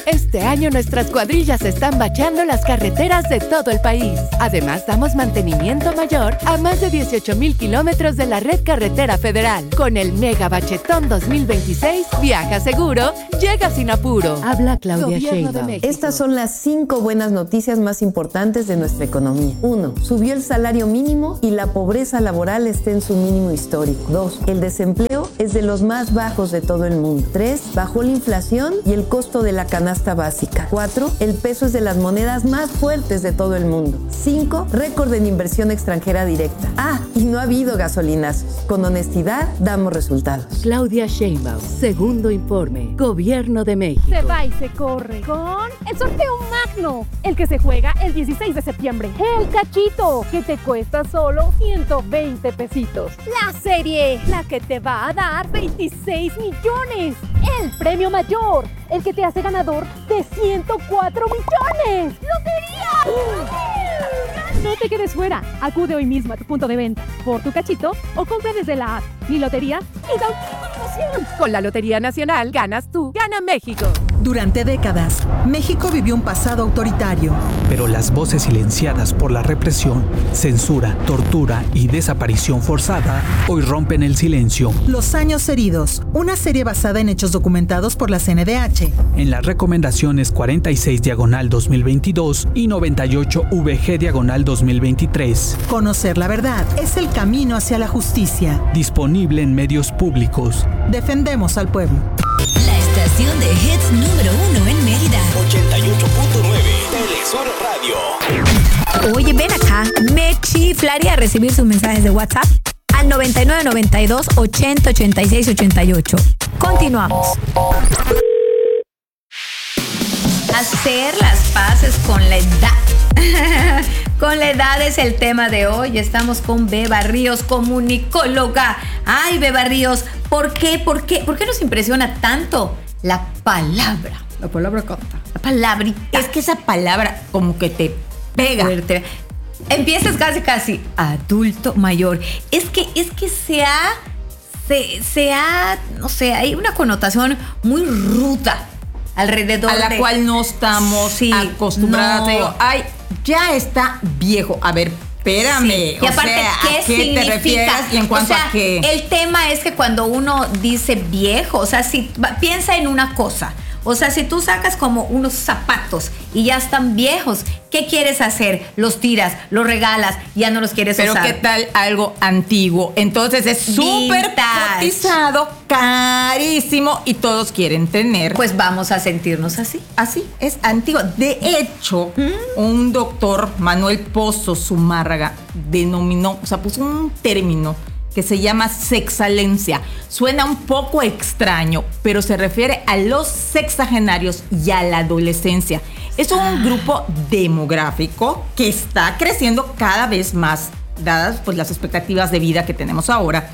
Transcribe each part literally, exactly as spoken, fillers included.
Este año nuestras cuadrillas están bachando las carreteras de todo el país. Además, damos mantenimiento mayor a más de dieciocho mil kilómetros de la red carretera federal. Con el Mega Bachetón dos mil veintiséis, viaja seguro, llega sin apuro. Habla Claudia Sheinbaum. Estas son las cinco buenas noticias más importantes de nuestra economía. Uno, subió el salario mínimo y la pobreza laboral está en su mínimo histórico. Dos, el desempleo es de los más bajos de todo el mundo. Tres, bajó la inflación y el costo de la canasta básica. Cuatro, el peso es de las monedas más fuertes de todo el mundo. Cinco, récord en inversión extranjera directa. Ah, y no ha habido gasolinazos. Con honestidad, damos resultados. Claudia Sheinbaum, segundo informe, Gobierno de México. Se va y se corre con el sorteo magno, el que se juega el dieciséis de septiembre. El cachito, que te cuesta solo ciento veinte pesitos. La serie, la que te va a dar veintiséis millones. El premio mayor, el que te hace ganador de ciento cuatro millones. ¡Lotería! No te quedes fuera. Acude hoy mismo a tu punto de venta por tu cachito o compra desde la app Mi Lotería y da una emoción. Con la Lotería Nacional ganas tú, gana México. Durante décadas, México vivió un pasado autoritario. Pero las voces silenciadas por la represión, censura, tortura y desaparición forzada hoy rompen el silencio. Los años heridos, una serie basada en hechos documentados por la C N D H. En las recomendaciones cuarenta y seis diagonal dos mil veintidós y noventa y ocho V G diagonal dos mil veintitrés. Conocer la verdad es el camino hacia la justicia. Disponible en medios públicos. Defendemos al pueblo. La estación de hits número uno en Mérida. ochenta y ocho punto nueve Telesur Radio. Oye, ven acá. Me chiflaría recibir sus mensajes de WhatsApp al noventa y nueve noventa y dos ochenta ochenta y seis ochenta y ocho. Continuamos. Hacer las paces con la edad. Con la edad es el tema de hoy. Estamos con Beba Ríos, comunicóloga. Ay, Beba Ríos, ¿por qué, por qué, por qué nos impresiona tanto la palabra? La palabra canta. La palabra. Es que esa palabra como que te pega. Fuerte. Empiezas casi, casi adulto mayor. Es que, es que se ha, se, se ha, no sé, hay una connotación muy ruda alrededor a la de, cual no estamos sí, acostumbradas. No. Te digo, ay, ya está viejo. A ver, espérame. Sí. Y aparte, o sea, ¿qué, ¿a qué significa? te refieres y en cuanto o sea, a qué? El tema es que cuando uno dice viejo, o sea, si piensa en una cosa. O sea, si tú sacas como unos zapatos y ya están viejos, ¿qué quieres hacer? Los tiras, los regalas, ya no los quieres Pero usar. Pero ¿qué tal algo antiguo? Entonces es súper cotizado, carísimo y todos quieren tener. Pues vamos a sentirnos así. Así, es antiguo. De hecho, ¿Mm? un doctor, Manuel Pozo Zumárraga, denominó, o sea, puso un término que se llama sexalencia. Suena un poco extraño, pero se refiere a los sexagenarios y a la adolescencia. Es un ah. grupo demográfico que está creciendo cada vez más, dadas pues, las expectativas de vida que tenemos ahora,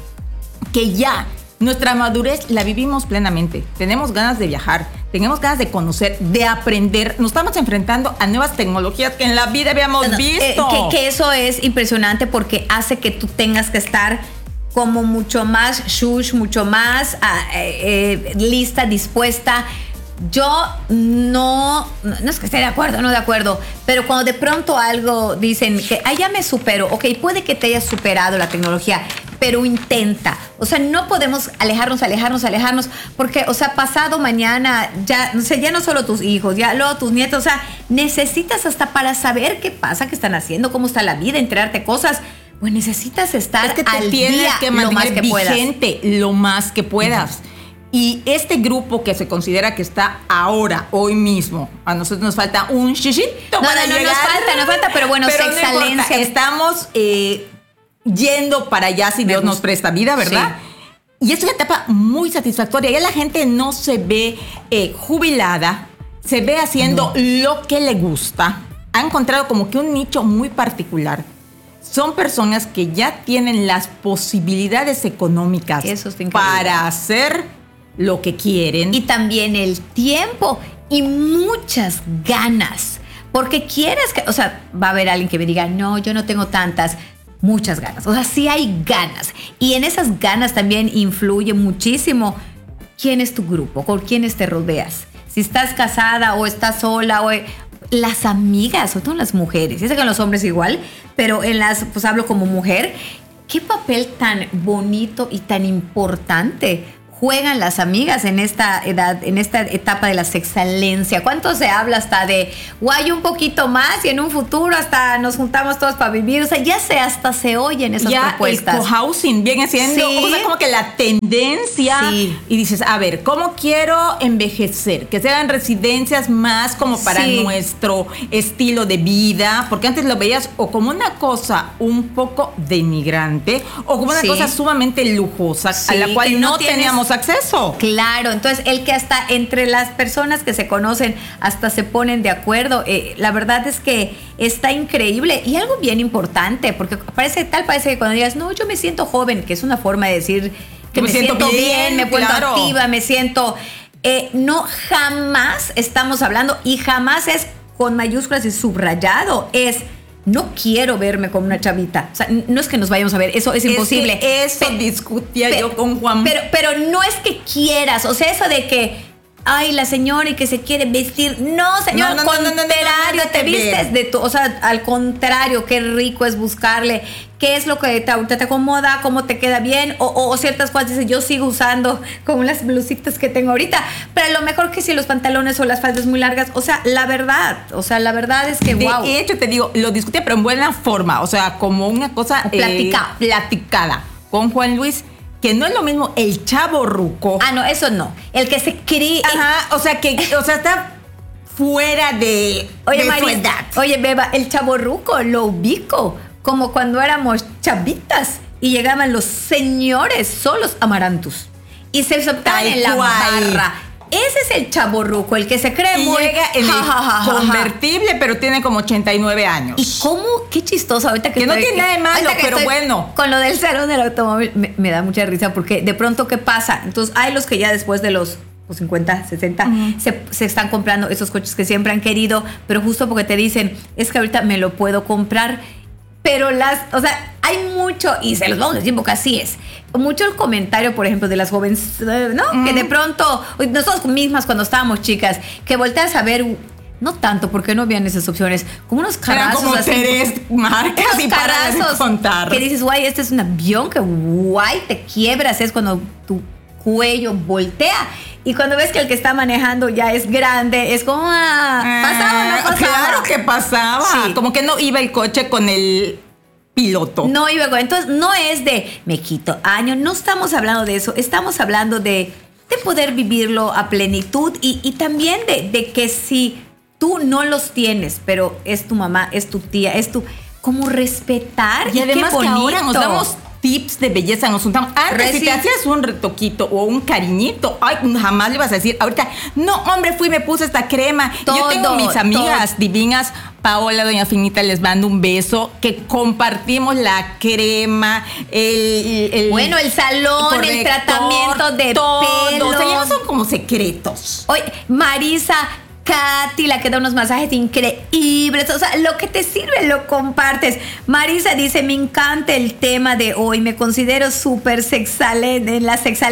que ya nuestra madurez la vivimos plenamente. Tenemos ganas de viajar, tenemos ganas de conocer, de aprender. Nos estamos enfrentando a nuevas tecnologías que en la vida habíamos no, visto. Eh, que, que eso es impresionante porque hace que tú tengas que estar como mucho más shush, mucho más eh, eh, lista, dispuesta. Yo no, no es que esté de acuerdo, no de acuerdo, pero cuando de pronto algo dicen que, ah, ya me supero, ok, puede que te hayas superado la tecnología, pero intenta. O sea, no podemos alejarnos, alejarnos, alejarnos, porque, o sea, pasado mañana, ya, no sé, ya no solo tus hijos, ya luego tus nietos, o sea, necesitas hasta para saber qué pasa, qué están haciendo, cómo está la vida, enterarte cosas. Pues necesitas estar es que te al tienes día que lo más que vigente, puedas. lo más que puedas. Uh-huh. Y este grupo que se considera que está ahora, hoy mismo, a nosotros nos falta un chichito no, para no, no, llegar. nos falta, nos falta, pero bueno, pero sexalencia. No estamos eh, yendo para allá si Dios nos presta vida, ¿verdad? Sí. Y es una etapa muy satisfactoria. Ya la gente no se ve eh, jubilada, se ve haciendo no. lo que le gusta. Ha encontrado como que un nicho muy particular. Son personas que ya tienen las posibilidades económicas para hacer lo que quieren. Y también el tiempo y muchas ganas. Porque quieres que, o sea, va a haber alguien que me diga, no, yo no tengo tantas, muchas ganas. O sea, sí hay ganas. Y en esas ganas también influye muchísimo quién es tu grupo, con quiénes te rodeas. si estás casada o estás sola o las amigas, sobre todo en las mujeres, yo sé que en los hombres igual, pero en las, pues hablo como mujer, qué papel tan bonito y tan importante juegan las amigas en esta edad, en esta etapa de la sexalencia. ¿Cuánto se habla hasta de guay un poquito más y en un futuro hasta nos juntamos todos para vivir? O sea, ya se hasta se oyen esas ya propuestas. El cohousing viene siendo, Sí. o sea, como que la tendencia. Sí. Y dices, a ver, ¿cómo quiero envejecer? Que sean residencias más como para Sí. nuestro estilo de vida, porque antes lo veías o como una cosa un poco denigrante o como una Sí. cosa sumamente lujosa Sí, a la cual que no, no tienes teníamos acceso. Claro, entonces el que hasta entre las personas que se conocen hasta se ponen de acuerdo, eh, la verdad es que está increíble y algo bien importante, porque parece tal parece que cuando digas, no, yo me siento joven, que es una forma de decir que me, me siento, siento bien, bien, me siento claro. activa, me siento... Eh, no, jamás estamos hablando y jamás es con mayúsculas y subrayado, es... No quiero verme como una chavita. O sea, no es que nos vayamos a ver, eso es, es imposible. Eso Pe- discutía pe- yo con Juan. Pero, pero no es que quieras, o sea, eso de que, ay, la señora y que se quiere vestir. No, señor, no, no, al no, no, contrario, no, no, no, te no, vistes de tu, o sea, al contrario, qué rico es buscarle qué es lo que te, te acomoda, cómo te queda bien, o, o, o ciertas cosas, dices, yo sigo usando como las blusitas que tengo ahorita, pero a lo mejor que si los pantalones o las faldas muy largas, o sea, la verdad, o sea, la verdad es que, de wow. De hecho, te digo, lo discutía, pero en buena forma, o sea, como una cosa... Platicada. Eh, platicada con Juan Luis, que no es lo mismo el chavo ruco. Ah, no, eso no. El que se cree... Ajá, o sea, que, o sea, está fuera de, oye, de María, su edad. Oye, Beba, el chavorruco lo ubico como cuando éramos chavitas y llegaban los señores solos amarantus y se sentaban en la barra. Ese es el chavorruco, el que se cree y muy... llega en ja, el ja, ja, ja, convertible, pero tiene como ochenta y nueve años. ¿Y cómo? Qué chistoso ahorita que Que no estoy- tiene nada de malo, ahorita que pero estoy bueno. Con lo del salón del automóvil me, me da mucha risa porque de pronto, ¿qué pasa? Entonces, hay los que ya después de los pues, cincuenta, sesenta, uh-huh. se, se están comprando esos coches que siempre han querido, pero justo porque te dicen, es que ahorita me lo puedo comprar. Pero las, o sea, hay mucho, y se los vamos a decir porque así es, mucho el comentario, por ejemplo, de las jóvenes, ¿no? Mm. Que de pronto, nosotros mismas cuando estábamos chicas, que volteas a ver, no tanto, porque no habían esas opciones, como unos carrazos. Eran como así, tres marcas unos y carrazos para de contar. Que dices, guay, este es un avión que guay, te quiebras, es cuando tu cuello voltea. Y cuando ves que el que está manejando ya es grande, es como, ah, ¿pasaba o no pasaba? Claro que pasaba. Sí. Como que no iba el coche con el piloto. No iba con... Entonces, no es de, me quito año, no estamos hablando de eso. Estamos hablando de, de poder vivirlo a plenitud y, y también de, de que si tú no los tienes, pero es tu mamá, es tu tía, es tu... Como respetar y, y además qué bonito. Que ahora nos damos tips de belleza, nos juntamos. Antes, Reci- si te hacías un retoquito o un cariñito, ay, jamás le ibas a decir, ahorita, no, hombre, fui y me puse esta crema. Todo, Yo tengo mis amigas todo. divinas, Paola, doña Finita, les mando un beso, que compartimos la crema, el... el bueno, el salón, el, el tratamiento de todo. pelo. O sea, ya no son como secretos. Oye, Marisa... Katy, la que da unos masajes increíbles, o sea, lo que te sirve lo compartes. Marisa dice, me encanta el tema de hoy, me considero súper sexual en la sexualidad.